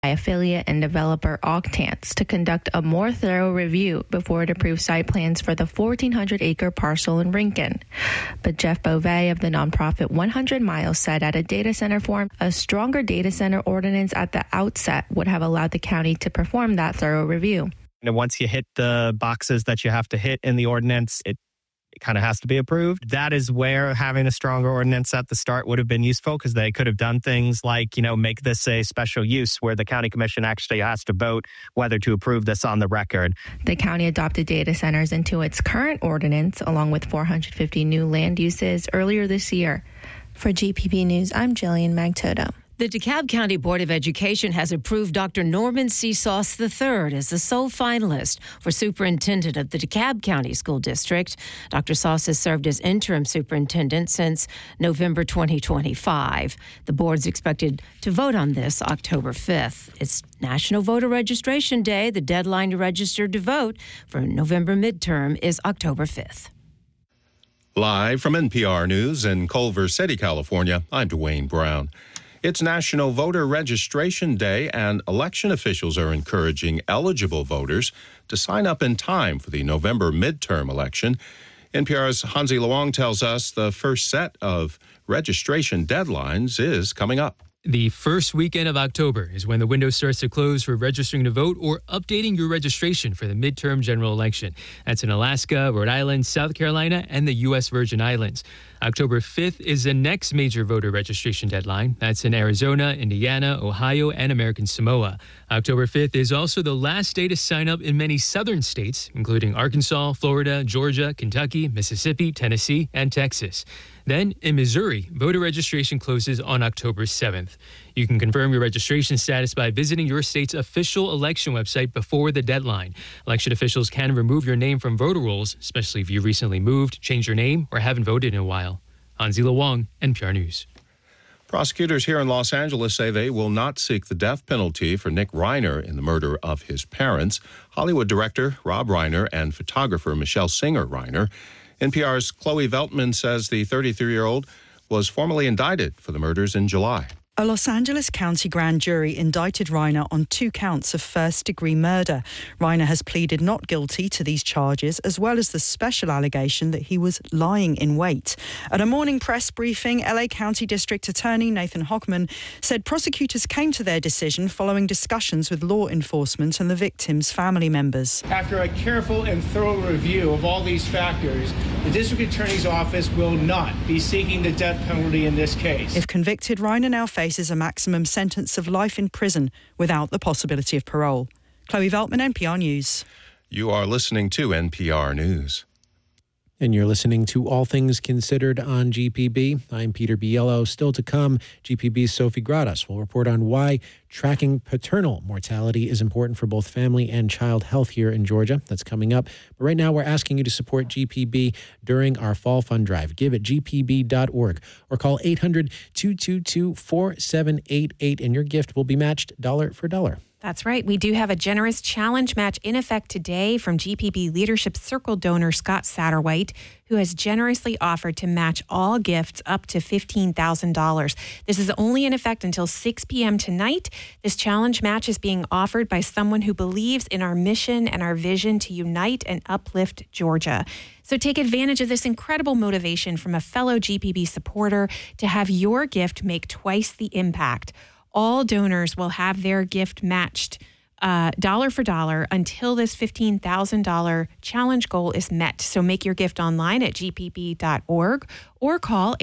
affiliate and developer Octants to conduct a more thorough review before it approves site plans for the 1,400-acre parcel in Rincon. But Jeff Beauvais of the nonprofit 100 Miles said at a data center forum, a stronger data center ordinance at the outset would have allowed the county to perform that thorough review. And once you hit the boxes that you have to hit in the ordinance, it kind of has to be approved. That is where having a stronger ordinance at the start would have been useful, because they could have done things like, make this a special use where the county commission actually has to vote whether to approve this on the record. The county adopted data centers into its current ordinance, along with 450 new land uses earlier this year. For GPB News, I'm Jillian Magtoto. The DeKalb County Board of Education has approved Dr. Norman C. Sauce III as the sole finalist for superintendent of the DeKalb County School District. Dr. Sauce has served as interim superintendent since November 2025. The board's expected to vote on this October 5th. It's National Voter Registration Day. The deadline to register to vote for November midterm is October 5th. Live from NPR News in Culver City, California, I'm Dwayne Brown. It's National Voter Registration Day, and election officials are encouraging eligible voters to sign up in time for the November midterm election. NPR's Hansi Luong tells us the first set of registration deadlines is coming up. The first weekend of October is when the window starts to close for registering to vote or updating your registration for the midterm general election. That's in Alaska, Rhode Island, South Carolina, and the U.S. Virgin Islands. October 5th is the next major voter registration deadline. That's in Arizona, Indiana, Ohio, and American Samoa. October 5th is also the last day to sign up in many southern states, including Arkansas, Florida, Georgia, Kentucky, Mississippi, Tennessee, and Texas. Then, in Missouri, voter registration closes on October 7th. You can confirm your registration status by visiting your state's official election website before the deadline. Election officials can remove your name from voter rolls, especially if you recently moved, changed your name, or haven't voted in a while. Hansi Luong, NPR News. Prosecutors here in Los Angeles say they will not seek the death penalty for Nick Reiner in the murder of his parents, Hollywood director Rob Reiner and photographer Michelle Singer Reiner. NPR's Chloe Veltman says the 33-year-old was formally indicted for the murders in July. A Los Angeles County grand jury indicted Reiner on 2 counts of first-degree murder. Reiner has pleaded not guilty to these charges, as well as the special allegation that he was lying in wait. At a morning press briefing, LA County District Attorney Nathan Hochman said prosecutors came to their decision following discussions with law enforcement and the victims' family members. After a careful and thorough review of all these factors, the District Attorney's Office will not be seeking the death penalty in this case. If convicted, Reiner now faces a maximum sentence of life in prison without the possibility of parole. Chloe Veltman, NPR News. You are listening to NPR News. And you're listening to All Things Considered on GPB. I'm Peter Biello. Still to come, GPB's Sophie Gradas will report on why tracking paternal mortality is important for both family and child health here in Georgia. That's coming up. But right now, we're asking you to support GPB during our Fall Fund Drive. Give at gpb.org or call 800-222-4788, and your gift will be matched dollar for dollar. That's right. We do have a generous challenge match in effect today from GPB Leadership Circle donor Scott Satterwhite, who has generously offered to match all gifts up to $15,000. This is only in effect until 6 p.m. tonight. This challenge match is being offered by someone who believes in our mission and our vision to unite and uplift Georgia. So take advantage of this incredible motivation from a fellow GPB supporter to have your gift make twice the impact. All donors will have their gift matched dollar for dollar until this $15,000 challenge goal is met. So make your gift online at gpb.org or call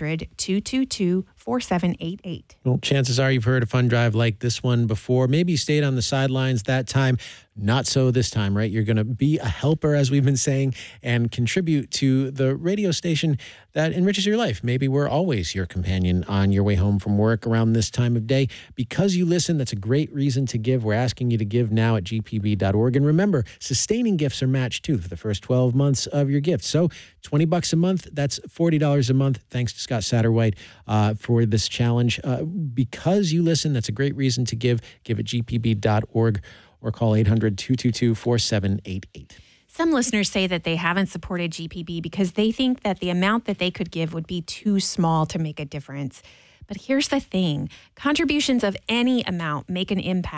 800-222-4788. Well, chances are you've heard a fund drive like this one before. Maybe you stayed on the sidelines that time. Not so this time, right? You're going to be a helper, as we've been saying, and contribute to the radio station that enriches your life. Maybe we're always your companion on your way home from work around this time of day. Because you listen, that's a great reason to give. We're asking you to give now at gpb.org. And remember, sustaining gifts are matched too for the first 12 months of your gift. So $20 a month, that's $40 a month. Thanks to Scott Satterwhite for this challenge. Because you listen, that's a great reason to give. Give at gpb.org. or call 800-222-4788. Some listeners say that they haven't supported GPB because they think that the amount that they could give would be too small to make a difference. But here's the thing. Contributions of any amount make an impact.